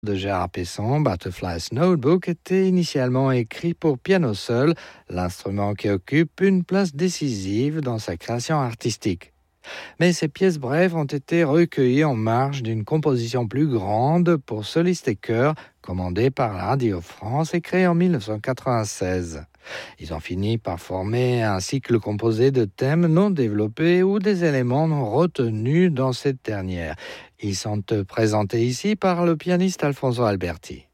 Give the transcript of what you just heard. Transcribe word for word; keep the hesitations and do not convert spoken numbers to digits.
de Gérard Pesson, Butterfly's Notebook, était initialement écrit pour piano seul, l'instrument qui occupe une place décisive dans sa création artistique. Mais ces pièces brèves ont été recueillies en marge d'une composition plus grande pour solistes et chœurs, commandée par la Radio France et créée en dix-neuf cent quatre-vingt-seize. Ils ont fini par former un cycle composé de thèmes non développés ou des éléments non retenus dans cette dernière. Ils sont présentés ici par le pianiste Alfonso Alberti.